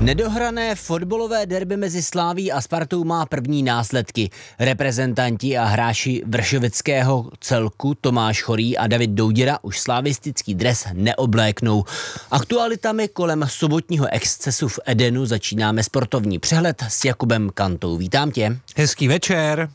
Nedohrané fotbalové derby mezi Slavií a Spartou má první následky. Reprezentanti a hráči vršovického celku Tomáš Chorý a David Douděra už slavistický dres neobléknou. Aktualitami kolem sobotního excesu v Edenu začínáme sportovní přehled s Jakubem Kantou. Vítám tě. Hezký večer.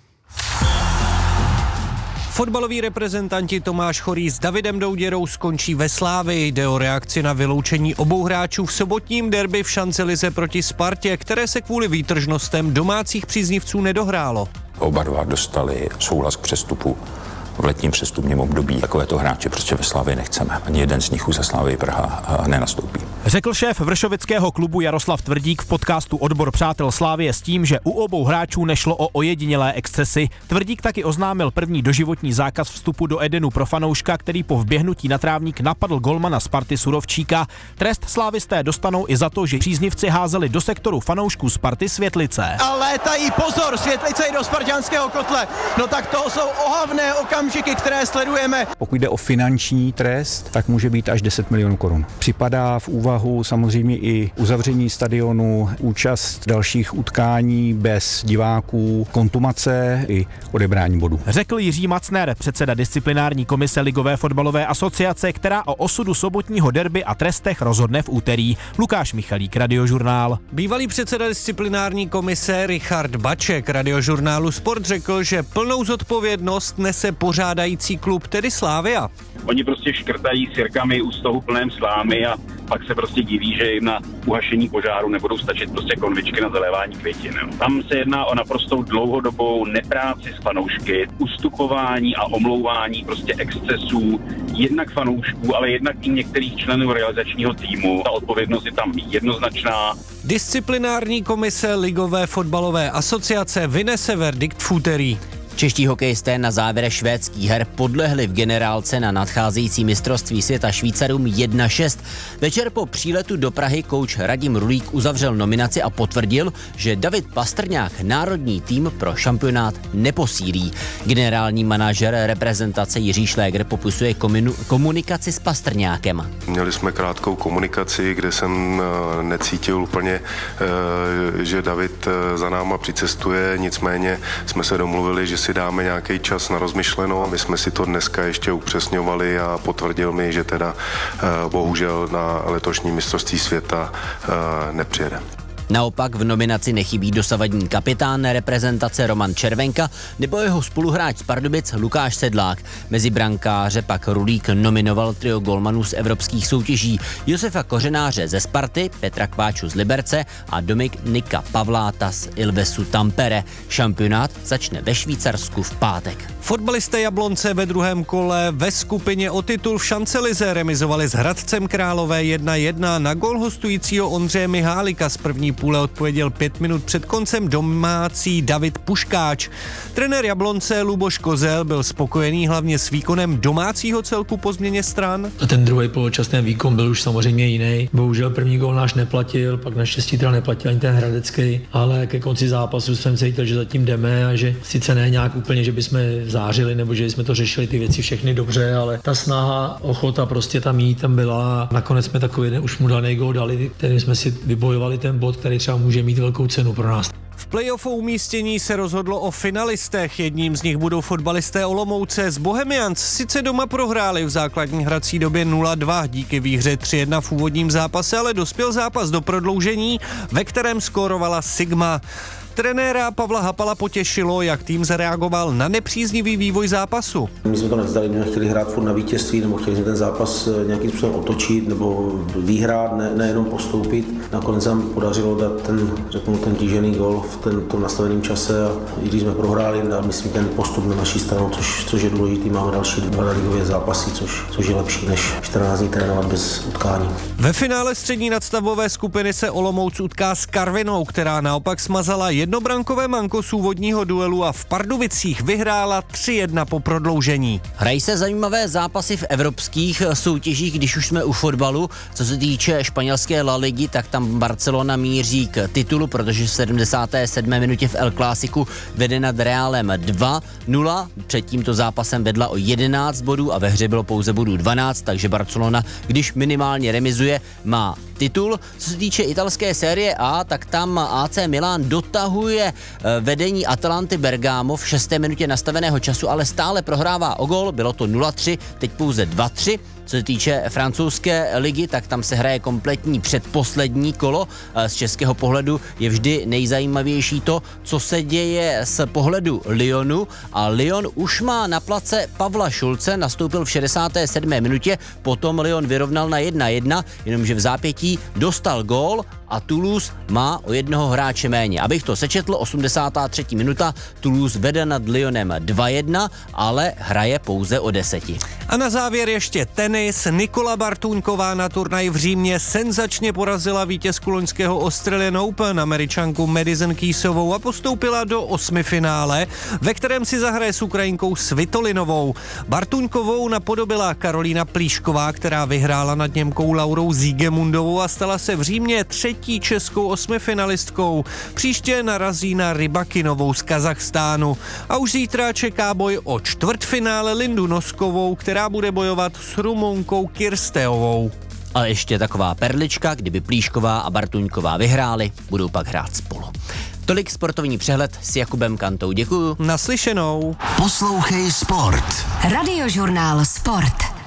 Fotbaloví reprezentanti Tomáš Chorý s Davidem Douděrou skončí ve Slavii. Jde o reakci na vyloučení obou hráčů v sobotním derby v šancelize proti Spartě, které se kvůli výtržnostem domácích příznivců nedohrálo. Oba dva dostali souhlas k přestupu v letním přestupním období. Takovéto hráče prostě ve Slavii nechceme. Ani jeden z nich už ze Slavii Praha nenastoupí. Řekl šéf vršovického klubu Jaroslav Tvrdík v podcastu Odbor přátel Slavie s tím, že u obou hráčů nešlo o ojedinělé excesy. Tvrdík taky oznámil první doživotní zákaz vstupu do Edenu pro fanouška, který po vběhnutí na trávník napadl golmana Sparty Surovčíka. Trest slávisté dostanou i za to, že příznivci házeli do sektoru fanoušků Sparty světlice. A létají, pozor, světlice i do sparťanského kotle. No tak to jsou ohavné okamžiky, které sledujeme. Pokud jde o finanční trest, tak může být až 10 milionů korun. Připadá v úvahu samozřejmě i uzavření stadionu, účast dalších utkání bez diváků, kontumace i odebrání bodů. Řekl Jiří Macner, předseda disciplinární komise Ligové fotbalové asociace, která o osudu sobotního derby a trestech rozhodne v úterý. Lukáš Michalík, Radiožurnál. Bývalý předseda disciplinární komise Richard Baček Radiožurnálu Sport řekl, že plnou zodpovědnost nese pořádající klub, tedy Slavia. Oni prostě škrtají sirkami u stohu plném slámy a pak se prostě diví, že jim na uhašení požáru nebudou stačit prostě konvičky na zalévání květin. Tam se jedná o naprostou dlouhodobou nepráci s fanoušky, ustupování a omlouvání prostě excesů jednak fanoušků, ale jednak i některých členů realizačního týmu. Ta odpovědnost je tam jednoznačná. Disciplinární komise Ligové fotbalové asociace vynese verdikt v úterý. Čeští hokejisté na závěre švédských her podlehli v generálce na nadcházející mistrovství světa Švýcarům 1-6. Večer po příletu do Prahy kouč Radim Rulík uzavřel nominaci a potvrdil, že David Pastrňák národní tým pro šampionát neposílí. Generální manažer reprezentace Jiří Šléger popisuje komunikaci s Pastrňákem. Měli jsme krátkou komunikaci, kde jsem necítil úplně, že David za náma přicestuje, nicméně jsme se domluvili, že si dáme nějaký čas na rozmyšlenou. My jsme si to dneska ještě upřesňovali a potvrdil mi, že teda bohužel na letošní mistrovství světa nepřijede. Naopak v nominaci nechybí dosavadní kapitán reprezentace Roman Červenka nebo jeho spoluhráč z Pardubic Lukáš Sedlák. Mezi brankáře pak Rulík nominoval trio golmanů z evropských soutěží Josefa Kořenáře ze Sparty, Petra Kváču z Liberce a Dominika Pavláta z Ilvesu Tampere. Šampionát začne ve Švýcarsku v pátek. Fotbalisté Jablonce ve druhém kole ve skupině o titul v šancelize remizovali s Hradcem Králové 1-1. Na gól hostujícího Ondřeje Mihálika z první půle odpověděl 5 minut před koncem domácí David Puškáč. Trenér Jablonce Luboš Kozel byl spokojený hlavně s výkonem domácího celku po změně stran. A ten druhý poločas ten výkon byl už samozřejmě jiný. Bohužel první gól náš neplatil, pak naštěstí teda neplatil ani ten hradecký, ale ke konci zápasu jsem cítil, že zatím jdeme a že sice ne nějak úplně, že bychom zářili nebo že jsme to řešili ty věci všechny dobře, ale ta snaha, ochota prostě tam jít, tam byla. Nakonec jsme takový jeden už mu daný gól dali, kterým jsme si vybojovali ten bod, který třeba může mít velkou cenu pro nás. V play-offu umístění se rozhodlo o finalistech. Jedním z nich budou fotbalisté Olomouce z Bohemians. Sice doma prohráli v základní hrací době 0-2 díky výhře 3-1 v úvodním zápase, ale dospěl zápas do prodloužení, ve kterém skórovala Sigma. Trenéra Pavla Hapala potěšilo, jak tým zareagoval na nepříznivý vývoj zápasu. My jsme to nevzdali, my chtěli hrát furt na vítězství, nebo chtěli jsme ten zápas nějakým způsobem otočit, nebo vyhrát, nejenom postoupit. Nakonec nám podařilo dát ten tížený gól v tom nastaveném čase a i když jsme prohráli, myslím ten postup na naší stranu, což je důležitý, máme další 2 ligové zápasy, což je lepší než 14 dní trénovat bez utkání. Ve finále střední nadstavbové skupiny se Olomouc utká s Karvinou, která naopak smazala jednobrankové manko z úvodního duelu a v Pardubicích vyhrála 3-1 po prodloužení. Hrají se zajímavé zápasy v evropských soutěžích, když už jsme u fotbalu. Co se týče španělské La Ligy, tak tam Barcelona míří k titulu, protože v 77. minutě v El Clásiku vede nad Realem 2-0. Před tímto zápasem vedla o 11 bodů a ve hře bylo pouze bodů 12, takže Barcelona, když minimálně remizuje, má titul. Co se týče italské série A, tak tam AC Milan dotahuje vedení Atalanty Bergamo v 6. minutě nastaveného času, ale stále prohrává o gól, bylo to 0-3, teď pouze 2-3. Co se týče francouzské ligy, tak tam se hraje kompletní předposlední kolo. Z českého pohledu je vždy nejzajímavější to, co se děje z pohledu Lyonu. A Lyon už má na place Pavla Šulce, nastoupil v 67. minutě, potom Lyon vyrovnal na 1-1, jenomže v zápětí dostal gól a Toulouse má o jednoho hráče méně. Abych to sečetl, 83. minuta, Toulouse vede nad Lyonem 2-1, ale hraje pouze o 10. A na závěr ještě tenis. Nikola Bartuňková na turnaji v Římě senzačně porazila vítězku loňského Australian Open, Američanku Madison Keysovou, a postoupila do 8finále, ve kterém si zahraje s Ukrajinkou Svitolinovou. Bartuňkovou napodobila Karolína Plíšková, která vyhrála nad Němkou Laurou Siegemundovou a stala se v Římě 3. českou 8finalistkou. Příště narazí na Rybakinovou z Kazachstánu. A už zítra čeká boj o čtvrtfinále Lindu Noskovou, která bude bojovat s Rumunkou Kirsteovou. A ještě taková perlička, kdyby Plíšková a Bartuňková vyhráli, budou pak hrát spolu. Tolik sportovní přehled s Jakubem Kantou. Děkuju. Naslyšenou. Poslouchej Sport. Radiožurnál Sport.